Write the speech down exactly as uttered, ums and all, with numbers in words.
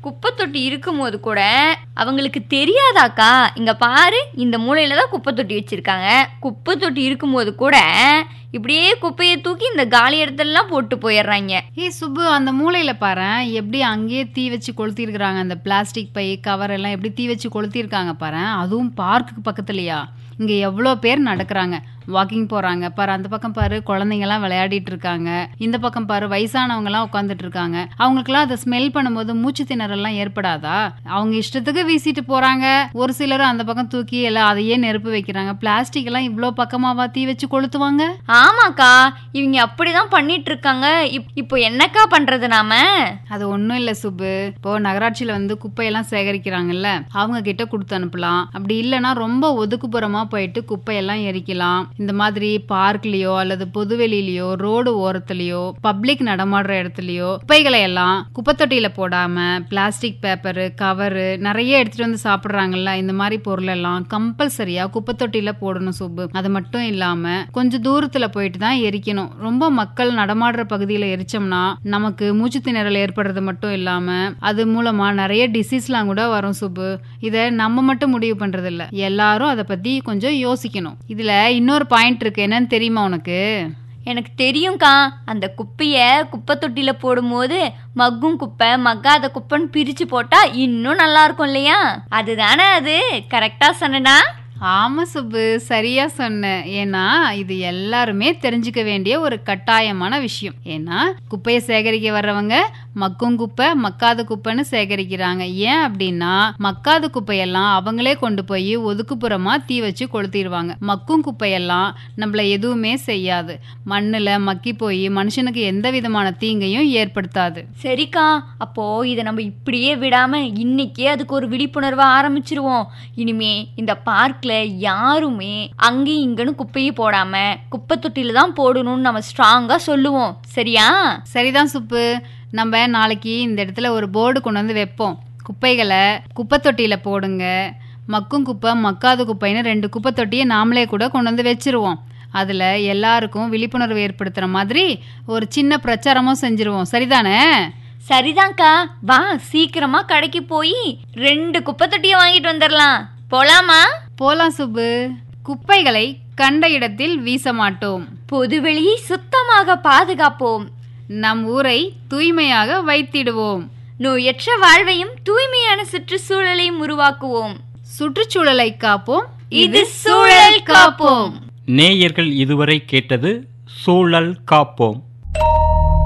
குப்பை தொட்டி இருக்கும்போது கூட அவங்களுக்கு தெரியாதாக்கா, இங்க பாரு இந்த மூலையில தான் குப்பை தொட்டி வச்சிருக்காங்க, குப்பை தொட்டி இருக்கும்போது கூட இப்படியே குப்பையை தூக்கி இந்த காலி இடத்துலலாம் போட்டு போயிடுறாங்க. ஏ சுப்பு, அந்த மூலையில பாரு எப்படி அங்கேயே தீ வச்சு கொளுத்திருக்கிறாங்க. அந்த பிளாஸ்டிக் பை கவர் எல்லாம் எப்படி தீ வச்சு கொளுத்திருக்காங்க பாரு. அதுவும் பார்க்குக்கு பக்கத்துலயா. இங்க எவ்வளோ பேர் நடக்கிறாங்க, வாக்கிங் போறாங்க பாரு. அந்த பக்கம் பாரு குழந்தைங்கலாம் விளையாடிட்டு இருக்காங்க, இந்த பக்கம் பாரு வயசானவங்கலாம் உட்காந்துட்டு இருக்காங்க. அவங்களுக்குலாம் அதை ஸ்மெல் பண்ணும்போது மூச்சு திணறல்லாம் ஏற்படாதா? அவங்க இஷ்டத்துக்கு வீசிட்டு போறாங்க. ஒரு சிலர் அந்த பக்கம் தூக்கி எல்லாம் அதையே நெருப்பு வைக்கிறாங்க. பிளாஸ்டிக் எல்லாம் இவ்வளோ பக்கமாவா தீ வச்சு கொளுத்துவாங்க? ஆமாக்கா, இவங்க அப்படிதான் பண்ணிட்டு இருக்காங்க. இப்போ என்னக்கா பண்றது நாம? அது ஒன்றும் இல்லை சுப்பு. இப்போ நகராட்சியில வந்து குப்பையெல்லாம் சேகரிக்கிறாங்கல்ல, அவங்க கிட்ட கொடுத்து அனுப்பலாம். அப்படி இல்லைன்னா ரொம்ப ஒதுக்குப்புறமா போயிட்டு குப்பையெல்லாம் எரிக்கலாம். இந்த மாதிரி பார்க்லயோ அல்லது பொதுவெளியிலயோ ரோடு ஓரத்துலயோ பப்ளிக் நடமாடுற இடத்துலயோ குப்பைகளை எல்லாம் குப்பை தொட்டியில போடாம பிளாஸ்டிக் பேப்பரு கவரு நிறைய எடுத்துட்டு வந்து சாப்பிடுறாங்கல்ல, இந்த மாதிரி பொருள் எல்லாம் கம்பல்சரியா குப்பை தொட்டியில போடணும் சுப்பு. அது மட்டும் இல்லாம கொஞ்சம் தூரத்துல போயிட்டு தான் எரிக்கணும். ரொம்ப மக்கள் நடமாடுற பகுதியில எரிச்சோம்னா நமக்கு மூச்சு திணறல் ஏற்படுறது மட்டும் இல்லாம அது மூலமா நிறைய டிசீஸ்லாம் கூட வரும் சுப்பு. இதை நம்ம மட்டும் முடிவு பண்றது இல்ல, எல்லாரும் அதை பத்தி கொஞ்சம் யோசிக்கணும். இதுல இன்னொரு பாயிண்ட் இருக்கு, என்னன்னு தெரியுமா உனக்கு? எனக்கு தெரியும்க்கா. அந்த குப்பைய குப்பை தொட்டியில போடும்போது மக்கும் குப்பை மக்காத குப்பைன்னு பிரிச்சு போட்டா இன்னும் நல்லா இருக்கும் இல்லையா? அதுதானே அது? கரெக்டா சொன்னா? ஆமா சுப்பு, சரியா சொன்ன. ஏன்னா இது எல்லாருமே தெரிஞ்சுக்க வேண்டிய ஒரு கட்டாயமான விஷயம். ஏன்னா குப்பையை சேகரிக்க வர்றவங்க மக்கும் குப்பை மக்காத குப்பைன்னு சேகரிக்கிறாங்க. ஏன் அப்படின்னா மக்காத குப்பையெல்லாம் அவங்களே கொண்டு போய் ஒதுக்குப்புறமா தீ வச்சு கொளுத்திடுவாங்க. மக்கும் குப்பையெல்லாம் நம்மள எதுவுமே செய்யாது, மண்ணுல மக்கி போய் மனுஷனுக்கு எந்த விதமான தீங்கையும் ஏற்படுத்தாது. சரிக்கா, அப்போ இதை நம்ம இப்படியே விடாம இன்னைக்கே அதுக்கு ஒரு விழிப்புணர்வை ஆரம்பிச்சிருவோம். இனிமே இந்த பார்க் யாருமே அங்கேயும் இங்கன்னு குப்பையை போடாம குப்பை தொட்டில தான் போடணும்னு நம்ம ஸ்ட்ராங்கா சொல்லுவோம். சரியா? சரிதான் சுப்பு. நம்ம நாளைக்கு இந்த இடத்துல ஒரு போர்டு கொண்டு வந்து வைப்போம். குப்பைகளை குப்பை தொட்டியில போடுங்க, மக்கும் குப்பை மக்காத குப்பைன்னு ரெண்டு குப்பை தொட்டியை நாமளே கூட கொண்டு வந்து வச்சிருவோம். அதுல எல்லாருக்கும் விழிப்புணர்வு ஏற்படுத்துற மாதிரி ஒரு சின்ன பிரச்சாரமும் செஞ்சிருவோம். சரிதானே? சரிதான்க்கா, வா சீக்கிரமா கடைக்கு போய் ரெண்டு குப்பை தொட்டியை வாங்கிட்டு வந்துடலாம். போலாமா? போலாம் சுப்பு. குப்பைகளை கண்ட இடத்தில் வீச மாட்டோம், பொதுவெளியை சுத்தமாக பாதுகாப்போம், நம் ஊரை தூய்மையாக வைத்திடுவோம், நோயற்ற வாழ்வையும் தூய்மையான சுற்றுச்சூழலையும் உருவாக்குவோம். சுற்றுச்சூழலை காப்போம், இது சூழல் காப்போம். நேயர்கள் இதுவரை கேட்டது சூழல் காப்போம்.